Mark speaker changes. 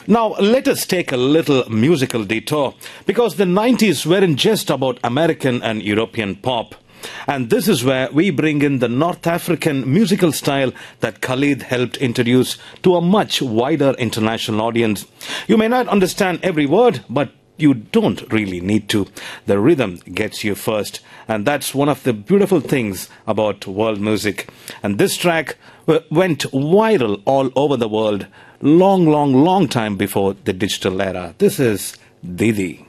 Speaker 1: Now, let us take a little musical detour because the 90s weren't just about American and European pop. And this is where we bring in the North African musical style that Khalid helped introduce to a much wider international audience. You may not understand every word, but you don't really need to. The rhythm gets you first, and that's one of the beautiful things about world music. And this track went viral all over the world long time before the digital era. This is Didi.